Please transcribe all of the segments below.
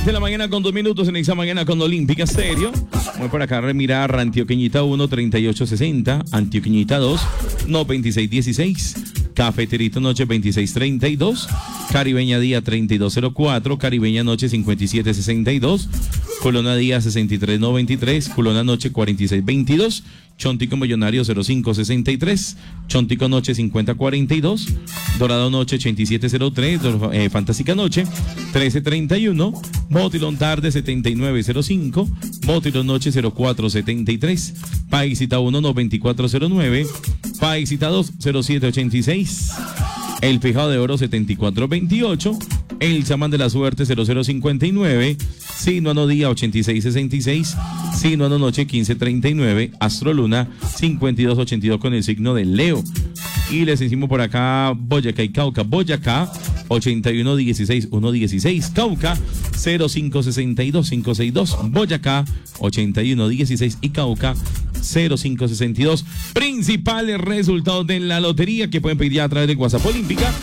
7 de la mañana con 2 minutos en esta mañana con Olímpica Stereo. Voy por acá a remirar Antioqueñita 1, 3860. Antioqueñita 2, no 2616. Cafeterito Noche 2632. Caribeña Día 3204. Caribeña Noche 5762. Colona Día 6393. Colona Noche 4622. Chontico Millonario 0563. Chontico Noche 5042. Dorado Noche 8703. Fantástica Noche 1331. Motilón Tarde 7905. Motilón Noche 0473. Paisita 1 9409. Paisita 2 0786. El Fijado de Oro 7428. El Chamán de la Suerte 0059. Sinuano Día 8666. Sinuano Noche 1539. Astro Luna 5282 con el signo de Leo. Y les decimos por acá Boyacá y Cauca. Boyacá 8116 116. Cauca 0562 562. Boyacá 8116 y Cauca 0562. Principales resultados de la lotería que pueden pedir ya a través de WhatsApp Olímpica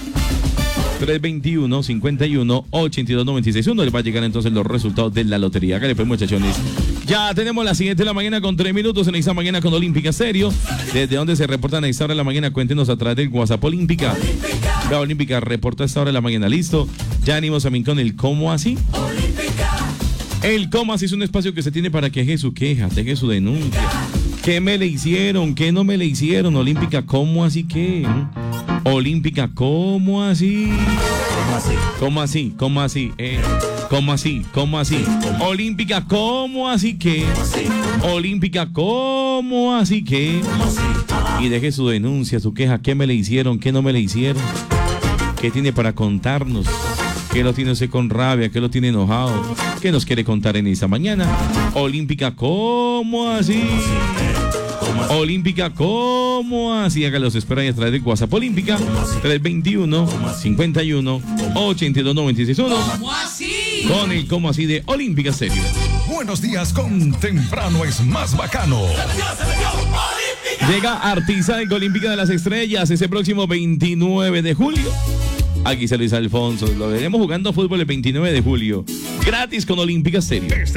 321-51-82-96. Les va a llegar entonces los resultados de la lotería. Háganle pues, muchachones. Ya tenemos las 7 de la mañana con 3 minutos en esta mañana con Olímpica Stereo. Desde donde se reportan a esta hora de la mañana, cuéntenos a través del WhatsApp Olímpica. La Olímpica reporta a esta hora de la mañana. Listo. Ya venimos también con el ¿cómo así? El ¿cómo así? Es un espacio que se tiene para que deje su queja, deje su denuncia. ¿Qué me le hicieron? ¿Qué no me le hicieron? Olímpica, ¿cómo así qué? Olímpica, ¿cómo así? ¿Cómo así? ¿Cómo así? ¿Cómo así? ¿Cómo así? Olímpica, ¿cómo así qué? Olímpica, ¿cómo así qué? Y deje su denuncia, su queja. ¿Qué me le hicieron? ¿Qué no me le hicieron? ¿Qué tiene para contarnos? ¿Qué lo tiene usted con rabia? ¿Qué lo tiene enojado? ¿Qué nos quiere contar en esta mañana? Olímpica, ¿cómo así? Olímpica, ¿cómo así? Hágalos, espera y a través de WhatsApp Olímpica 321-51-82-961. ¿Cómo así? Con el ¿cómo así? De Olímpica Stereo. Buenos días con Temprano es más bacano. Llega Artista de Olímpica de las Estrellas ese próximo 29 de julio. Aquí está Luis Alfonso. Lo veremos jugando fútbol el 29 de julio. Gratis con Olímpica Stereo.